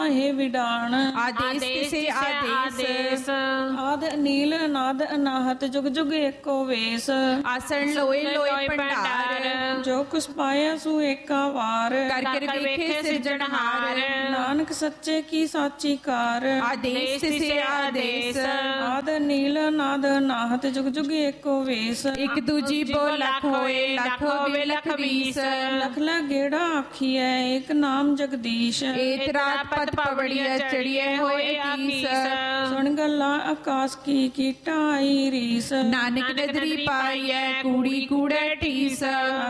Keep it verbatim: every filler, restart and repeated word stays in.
हे विडान आदेश तिसे आदेश आद नील अनाद अनाहत जुग जुग एको वेश आसन लोए लोए भंडार जो कुछ पाया सु एका वार कर कर वेखे सिरजनहार नानक सच्चे की साची कार आदेश तिसे आदेश आद नील अनाद अनाहत जुग जुग एको वेश एक दूजी बो लख होए लख होवे लख बीस लख ला गेड़ा आखिए एक नाम जगदीश एक रात पत पवड़िया चढ़िए होए इक्कीस सुन गल्ला आकाश की कीटा आई रीस नानक नदरी पाई है कूड़ी कूड़े ठीस